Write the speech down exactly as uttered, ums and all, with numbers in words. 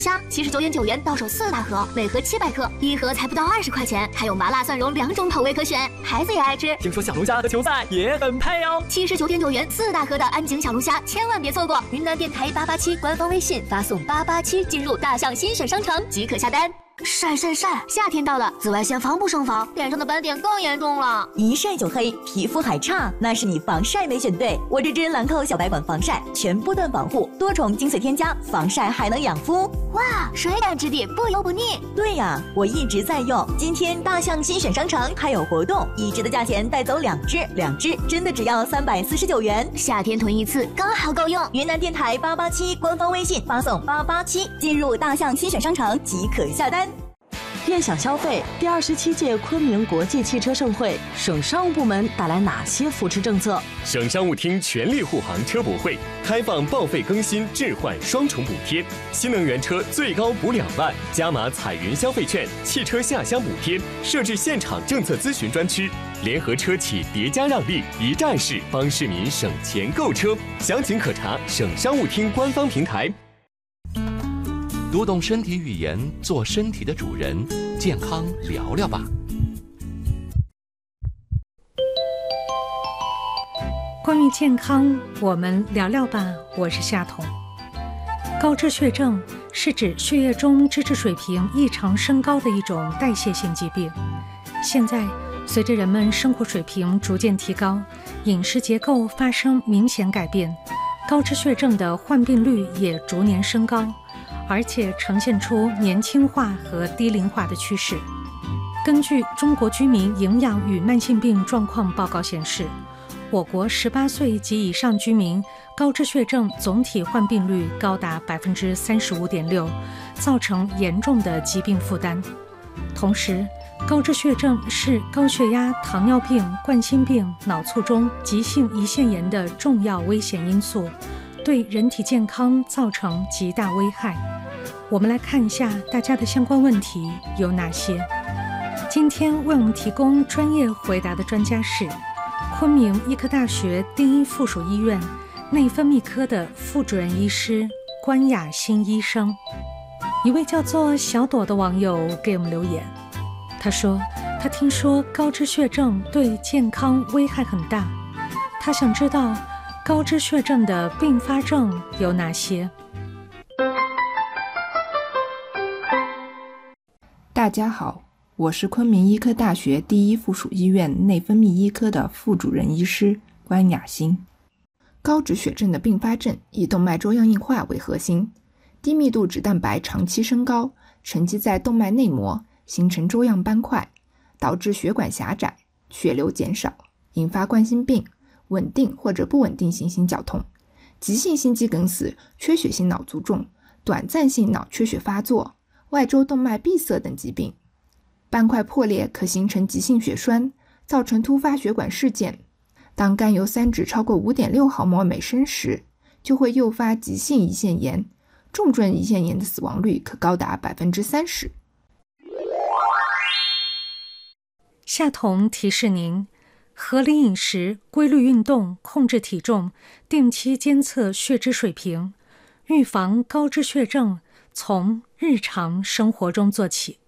虾七十九点九元到手四大盒，每盒七百克，一盒才不到二十块钱。还有麻辣蒜蓉两种口味可选，孩子也爱吃。 听说小龙虾和球赛也很配哦。 七十九点九元四大盒的安井小龙虾，千万别错过！云南电台八八七官方微信发送八八七进入大象新选商城即可下单。晒晒晒！夏天到了，紫外线防不胜防，脸上的斑点更严重了。 一晒就黑，皮肤还差，那是你防晒没选对。我这支兰蔻小白管防晒，全波段保护，多重精粹添加，防晒还能养肤。 哇，水感质地，不油不腻。 对呀，我一直在用。今天大象新选商城还有活动，一支的价钱带走两支，两支真的只要三百四十九元。 夏天囤一次刚好够用。 云南电台八八七官方微信发送八八七进入大象新选商城即可下单。 变想消费第二十七届昆明国际汽车盛会，省商务部门带来哪些扶持政策？ 省商务厅全力护航车博会，开放报废更新置换双重补贴，新能源车最高补两万，加码彩云消费券、汽车下乡补贴，设置现场政策咨询专区，联合车企叠加让利，一站式帮市民省钱购车。详情可查省商务厅官方平台。 读懂身体语言，做身体的主人，健康聊聊吧。 关于健康，我们聊聊吧。我是夏彤。高脂血症是指血液中脂质水平异常升高的一种代谢性疾病。现在，随着人们生活水平逐渐提高，饮食结构发生明显改变，高脂血症的患病率也逐年升高。而且呈现出年轻化和低龄化的趋势。根据中国居民营养与慢性病状况报告显示，我国十八岁及以上居民高脂血症总体患病率高达百分之三十五点六，造成严重的疾病负担。同时，高脂血症是高血压、糖尿病、冠心病、脑卒中、急性胰腺炎的重要危险因素，对人体健康造成极大危害。我们来看一下大家的相关问题有哪些。今天为我们提供专业回答的专家是昆明医科大学第一附属医院内分泌科的副主任医师关雅欣医生。一位叫做小朵的网友给我们留言，他说他听说高脂血症对健康危害很大，他想知道高脂血症的并发症有哪些。 大家好，我是昆明医科大学第一附属医院内分泌医科的副主任医师关雅欣。高脂血症的并发症以动脉粥样硬化为核心，低密度脂蛋白长期升高，沉积在动脉内膜，形成粥样斑块，导致血管狭窄，血流减少，引发冠心病、稳定或者不稳定性心绞痛、急性心肌梗死、缺血性脑卒中、短暂性脑缺血发作、外周动脉闭塞等疾病。斑块破裂可形成急性血栓，造成突发血管事件。当甘油三酯超过 五点六毫摩尔每升时，就会诱发急性胰腺炎，重症胰腺炎的死亡率可高达 百分之三十。 夏彤提示您，合理饮食、规律运动、控制体重，定期监测血脂水平，预防高脂血症，从日常生活中做起。